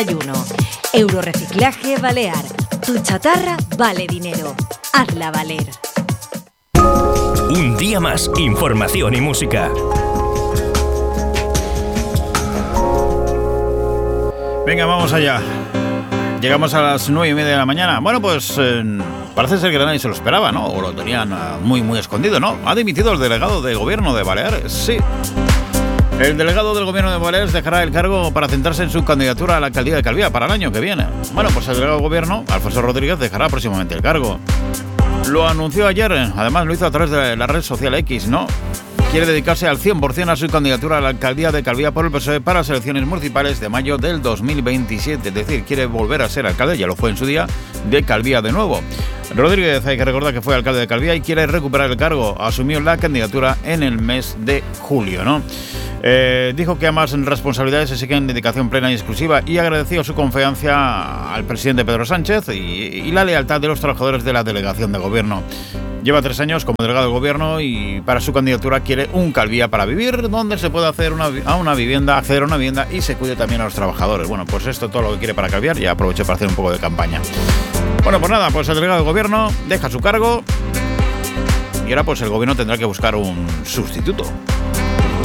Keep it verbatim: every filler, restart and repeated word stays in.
Euroreciclaje Balear. Tu chatarra vale dinero. Hazla valer. Un día más, información y música. Venga, vamos allá. Llegamos a las nueve y media de la mañana. Bueno, pues eh, parece ser que nadie se lo esperaba, ¿no? O lo tenían uh, muy, muy escondido, ¿no? Ha dimitido el delegado de gobierno de Baleares, sí. El delegado del gobierno de Baleares dejará el cargo para centrarse en su candidatura a la alcaldía de Calviá para el año que viene. Bueno, pues el delegado de gobierno, Alfonso Rodríguez, dejará próximamente el cargo. Lo anunció ayer, además lo hizo a través de la red social X, ¿no? Quiere dedicarse al cien por ciento a su candidatura a la alcaldía de Calviá por el P S O E para las elecciones municipales de mayo del dos mil veintisiete. Es decir, quiere volver a ser alcalde, ya lo fue en su día, de Calviá de nuevo. Rodríguez, hay que recordar que fue alcalde de Calviá y quiere recuperar el cargo. Asumió la candidatura en el mes de julio, ¿no? Eh, dijo que ambas responsabilidades se siguen en dedicación plena y exclusiva y agradeció su confianza al presidente Pedro Sánchez y, y la lealtad de los trabajadores de la delegación de gobierno. Lleva tres años como delegado de gobierno y para su candidatura quiere un Calviá para vivir, donde se pueda hacer una, a una vivienda, acceder a una vivienda y se cuide también a los trabajadores. Bueno, pues esto es todo lo que quiere para Calviá. Ya aproveché para hacer un poco de campaña. Bueno, pues nada, pues el delegado de gobierno deja su cargo y ahora pues el gobierno tendrá que buscar un sustituto.